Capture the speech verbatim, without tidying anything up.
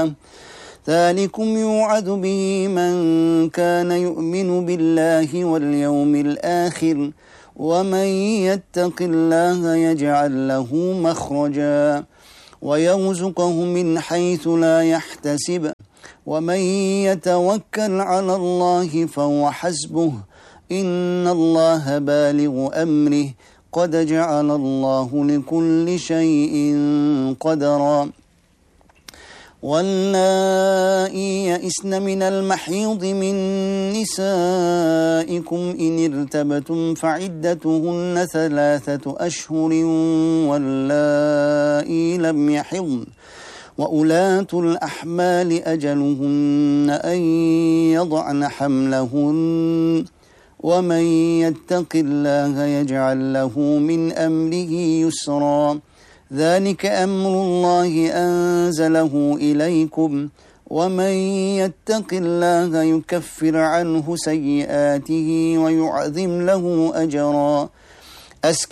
الله ذلكم يوعظ به من كان يؤمن بالله واليوم الآخر ومن يتق الله يجعل له مخرجا ويرزقه من حيث لا يحتسب ومن يتوكل على الله فهو حسبه إن الله بالغ أمره قد جعل الله لكل شيء قدرا واللائي يئسن من المحيض من نسائكم إن ارتبتم فعدتهن ثلاثة أشهر واللائي لم يحضن وأولاة الأحمال أجلهن أن يضعن حملهن ومن يتق الله يجعل له من أمره يسرا ذلك أمر الله أنزله إليكم ومن يتق الله يكفر عنه سيئاته ويعظم له أجرا